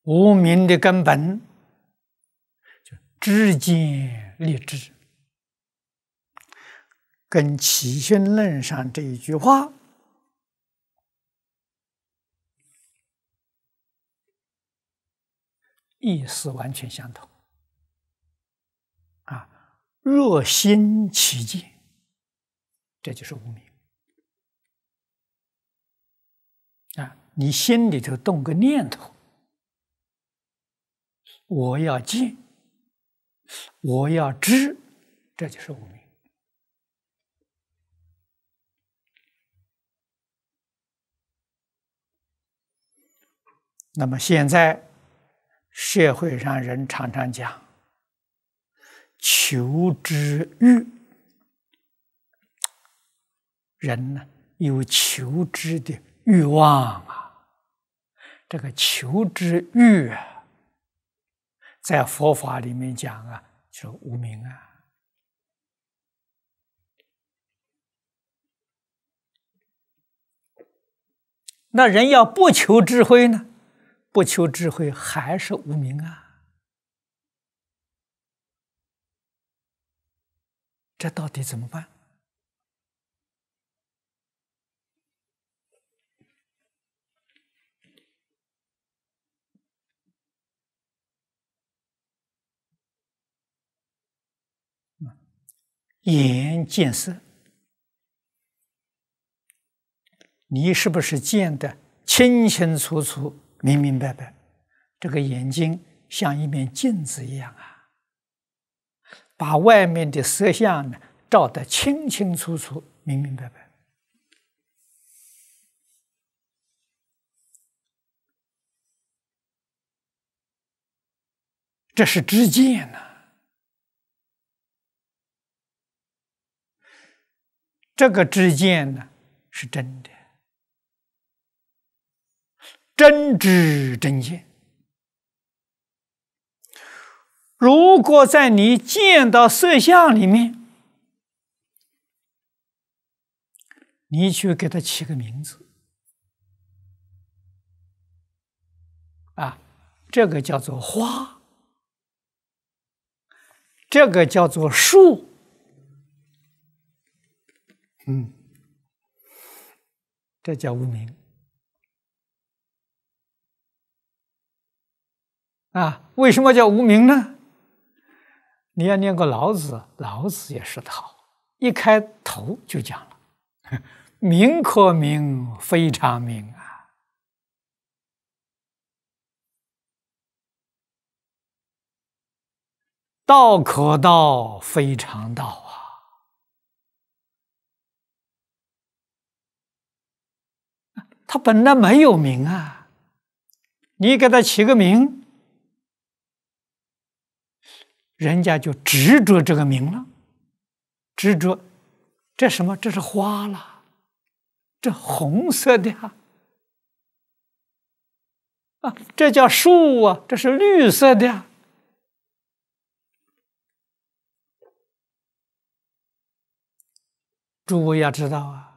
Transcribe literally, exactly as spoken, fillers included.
无明的根本就知见立知，跟《起心论》上这一句话意思完全相同。啊，若心起见，这就是无明。啊，你心里头动个念头，我要见，我要知，这就是无明。那么现在社会上人常常讲求知欲，人呢有求知的欲望啊，这个求知欲啊，在佛法里面讲啊，就是无明啊。那人要不求智慧呢？不求智慧还是无明啊。这到底怎么办？眼见色，你是不是见得清清楚楚、明明白白？这个眼睛像一面镜子一样啊，把外面的色相呢照得清清楚楚、明明白白。这是知见呐。这个知见呢是真的，真知真见。如果在你见到色相里面，你去给它起个名字啊，这个叫做花，这个叫做树。嗯，这叫无明啊！为什么叫无明呢？你要念过老子，老子也是套，一开头就讲了：名可名，非常名啊！道可道，非常道啊！他本来没有名啊，你给他起个名，人家就执着这个名了，执着这什么？这是花了，这红色的啊，啊，这叫树啊，这是绿色的啊。诸位要知道啊。